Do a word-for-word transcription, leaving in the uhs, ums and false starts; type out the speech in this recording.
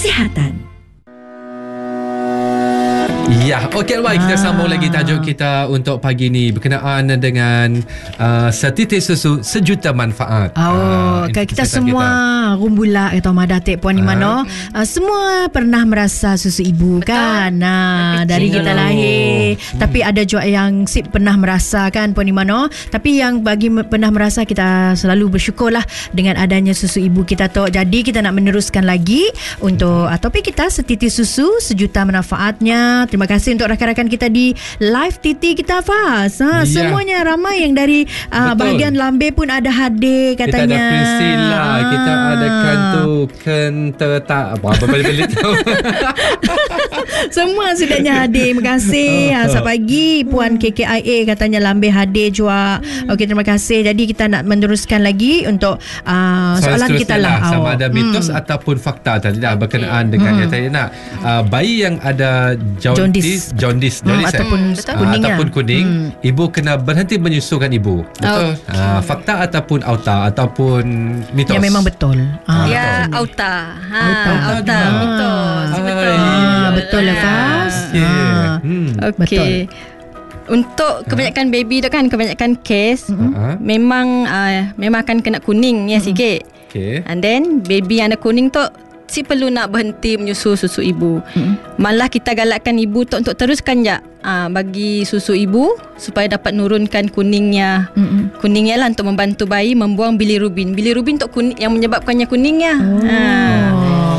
kesihatan. Ya, okey Alwai, kita sambung lagi tajuk kita untuk pagi ni berkenaan dengan uh, setitik susu sejuta manfaat. Oh, uh, kita semua kita. Rumbula atau Madatik Puan Imano, uh. uh, semua pernah merasa susu ibu. Betul. Kan. Nah, dari kita lahir. Hmm. Tapi ada juga yang sip pernah merasa kan Puan Imano. Tapi yang bagi pernah merasa, kita selalu bersyukurlah dengan adanya susu ibu kita tu. Jadi kita nak meneruskan lagi untuk uh, topik kita setitik susu sejuta manfaatnya. Terima kasih untuk rakan-rakan kita di live T T kita, Faz. Ha, ya. Semuanya ramai yang dari uh, bahagian lambe pun ada hadir katanya. Kita ada Priscilla, ah. kita ada Kantu Kentetak apa-apa balik-balik tu. Semua sudahnya hadir. Terima kasih. Ha, selamat pagi Puan K K I A katanya lambe hadir juga. Okey, terima kasih. Jadi kita nak meneruskan lagi untuk uh, soalan kita lah. lah sama ada mitos hmm. ataupun fakta tadi dah berkenaan okay. dengan hmm. yang tadi nak uh, bayi yang ada jaundice, jaundice, jaundice hmm, eh? ataupun uh, kuning, ataupun kuning hmm. ibu kena berhenti menyusukan ibu. Betul. Okay. Uh, fakta ataupun auta ataupun mitos. Yang memang betul. Ah, ya, betul. auta. Ha, auta, auta. Ah. mitos. Ah, betul. Ah, betul lah, Faz. Okey. Ah. Hmm. Okey. Untuk kebanyakan baby tu kan, kebanyakan kes uh-huh. memang uh, memang akan kena kuning ya, uh-huh. sikit. Okay. And then baby yang ada kuning tu si perlu nak berhenti menyusu susu ibu. Hmm. Malah kita galakkan ibu tu untuk teruskan je uh, bagi susu ibu supaya dapat nurunkan kuningnya. Hmm. Kuningnya lah untuk membantu bayi membuang bilirubin. Bilirubin untuk kuning yang menyebabkannya kuningnya. Oh. Ha.